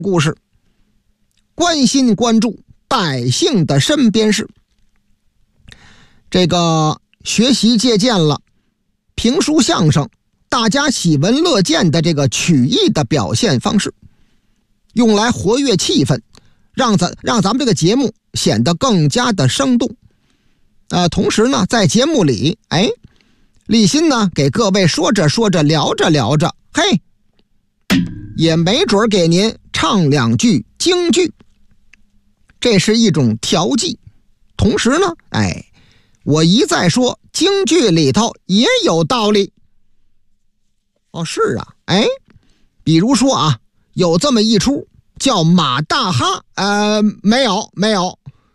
故事，关心关注百姓的身边事。这个学习借鉴了评书相声大家喜闻乐见的这个曲艺的表现方式，用来活跃气氛，让咱们这个节目显得更加的生动。同时呢，在节目里，立新呢给各位说着说着，聊着聊着，也没准给您唱两句京剧，这是一种调剂。同时呢，我一再说京剧里头也有道理。是啊，比如说有这么一出叫马大哈，没有，